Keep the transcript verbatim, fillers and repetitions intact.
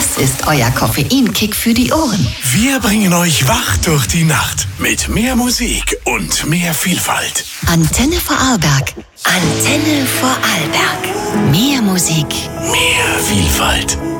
Das ist euer Koffeinkick für die Ohren. Wir bringen euch wach durch die Nacht mit mehr Musik und mehr Vielfalt. Antenne Vorarlberg. Antenne Vorarlberg. Mehr Musik. Mehr Vielfalt.